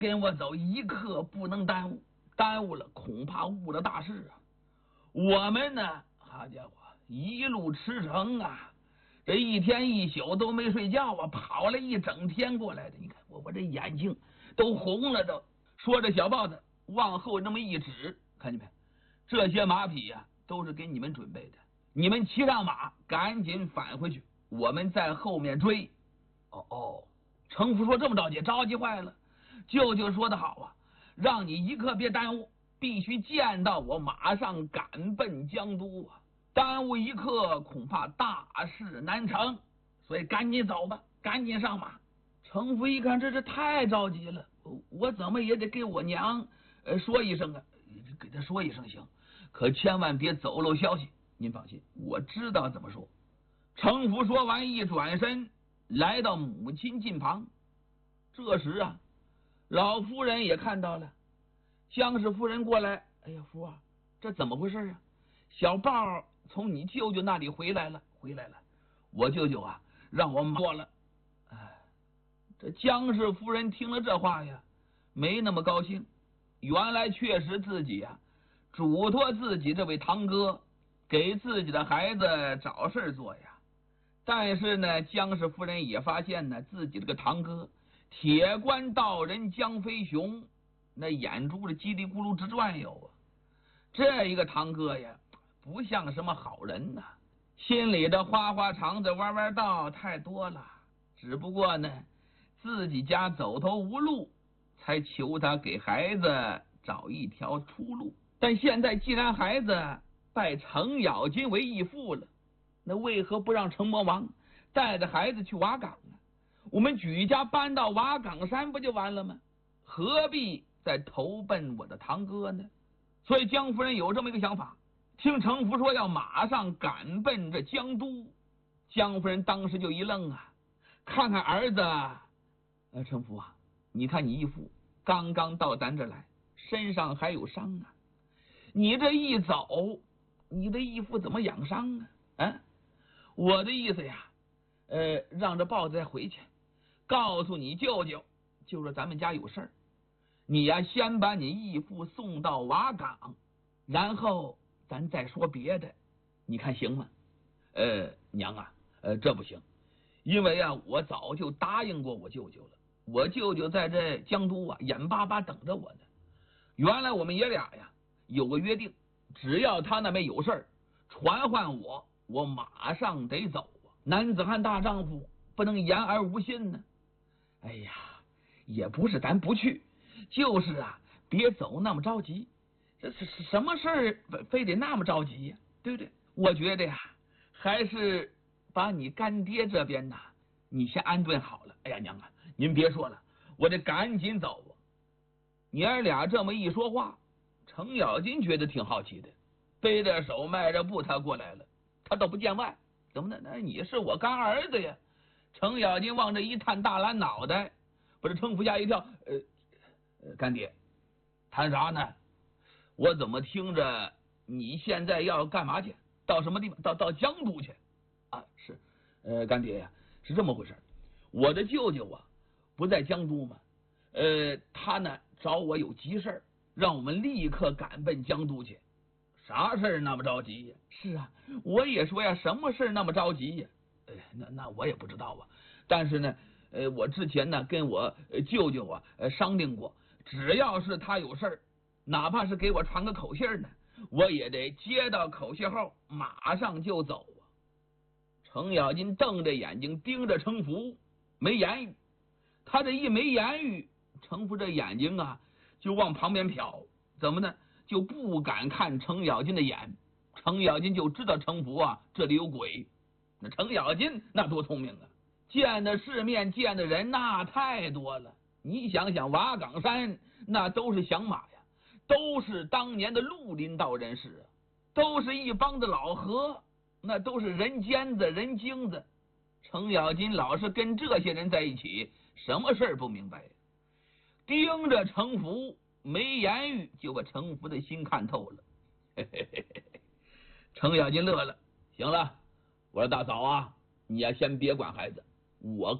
跟我走，一刻不能耽误，耽误了恐怕误了大事啊！我们呢，好家伙，一路驰骋啊，这一天一宿都没睡觉啊，跑了一整天过来的。你看我这眼睛都红了都。说着，小豹子往后那么一指，看见没？这些马匹呀，都是给你们准备的，你们骑上马，赶紧返回去，我们在后面追。哦，程福说这么着急，着急坏了。舅舅说的好啊，让你一刻别耽误，必须见到我，马上赶奔江都啊！耽误一刻，恐怕大事难成，所以赶紧走吧，赶紧上马。程福一看，这太着急了，我怎么也得给我娘说一声啊，给她说一声行，可千万别走漏消息。您放心，我知道怎么说。程福说完，一转身来到母亲近旁。这时啊，老夫人也看到了，江氏夫人过来，哎呀，夫啊，这怎么回事啊？小豹从你舅舅那里回来了，我舅舅啊让我做了。哎，这江氏夫人听了这话呀，没那么高兴。原来确实自己呀嘱托自己这位堂哥给自己的孩子找事做呀。但是呢，江氏夫人也发现呢，自己这个堂哥铁官道人江飞雄，那眼珠子叽里咕噜直转悠啊。这一个堂哥呀，不像什么好人呐，心里的花花肠子弯弯道太多了。只不过呢，自己家走投无路，才求他给孩子找一条出路。但现在既然孩子拜程咬金为义父了，那为何不让程魔王带着孩子去瓦岗呢？我们举家搬到瓦岗山不就完了吗？何必再投奔我的堂哥呢？所以江夫人有这么一个想法。听程福说要马上赶奔这江都，江夫人当时就一愣啊，看看儿子，程福啊，你看你义父刚刚到咱这来，身上还有伤啊，你这一走，你的义父怎么养伤啊？我的意思呀，让这豹子再回去，告诉你舅舅，就说咱们家有事儿，你呀先把你义父送到瓦岗，然后咱再说别的，你看行吗？娘啊，这不行，因为啊，我早就答应过我舅舅了，我舅舅在这江都啊，眼巴巴等着我呢。原来我们爷俩呀有个约定，只要他那边有事儿，传唤我马上得走啊。男子汉大丈夫不能言而无信呢。哎呀，也不是咱不去，就是啊，别走那么着急。这是什么事儿非得那么着急呀？对不对？我觉得呀，还是把你干爹这边呐，你先安顿好了。哎呀，娘啊，您别说了，我得赶紧走啊。娘儿俩这么一说话，程咬金觉得挺好奇的，背着手迈着步他过来了，他都不见外，怎么的？那你是我干儿子呀？程咬金往这一探大蓝脑袋，不是程福吓一跳，干爹，谈啥呢？我怎么听着你现在要干嘛去？到什么地方？到江都去啊？是，干爹呀，是这么回事。我的舅舅啊，不在江都吗？他呢找我有急事，让我们立刻赶奔江都去。啥事那么着急呀？是啊，我也说呀，什么事那么着急呀？那我也不知道啊。但是呢，我之前呢跟我舅舅啊商定过，只要是他有事，哪怕是给我传个口信呢，我也得接到口信后马上就走啊。程咬金瞪着眼睛盯着程福，没言语。他这一没言语，程福这眼睛啊就往旁边瞟，怎么呢？就不敢看程咬金的眼。程咬金就知道程福啊这里有鬼。那程咬金那多聪明啊，见的世面见的人那太多了。你想想瓦岗山那都是响马呀，都是当年的绿林道人士啊，都是一帮的老和，那都是人尖子人精子。程咬金老是跟这些人在一起，什么事不明白？盯着程福没言语，就把程福的心看透了。嘿嘿嘿嘿嘿，程咬金乐了，行了，我说大嫂啊，你呀先别管孩子，我